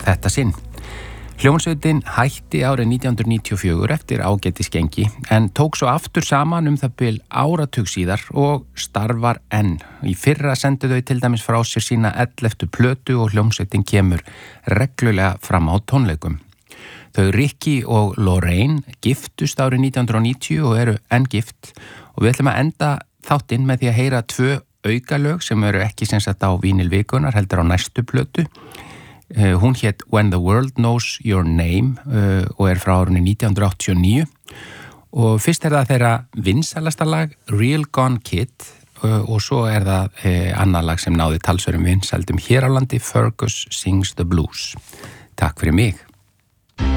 þetta sinn. Hljómsveitin hætti árið 1994 eftir ágætisgengi en tók svo aftur saman það bil áratug síðar og starfar enn. Í fyrra sendu þau til dæmis frá sér sína 11. plötu og hljómsveitin kemur reglulega fram á tónleikum. Þau Ricky og Lorraine giftust árið 1990 og eru enn gift og við ætlum að enda þáttinn með því að heyra 2 aukalög sem eru ekki sem sagt á vínilvikunar heldur á næstu plötu. Hún hét When the World Knows Your Name og frá árinu 1989 og fyrst það þeirra vinsælasta lag Real Gone Kid og svo það annað lag sem náði talsverðum vinsældum hér á landi Fergus Sings the Blues. Takk fyrir mig.